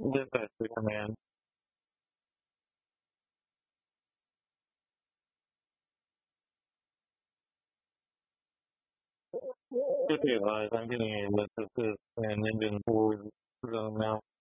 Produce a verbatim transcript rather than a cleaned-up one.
Live by Superman. Good advice. I'm getting a list of this and Indian boys now.